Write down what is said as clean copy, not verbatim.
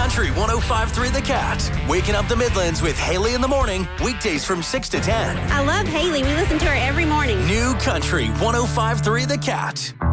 Country 105.3 The Cat. Waking up the Midlands with Haley in the morning. Weekdays from 6 to 10. I love Haley. We listen to her every morning. New Country 105.3 The Cat.